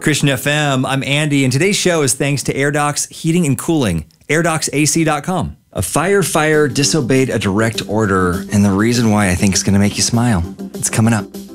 Christian FM, I'm Andy, and today's show is thanks to AirDocs Heating and Cooling, AirDocsAC.com. A firefighter disobeyed a direct order, and the reason why I think is going to make you smile. It's coming up.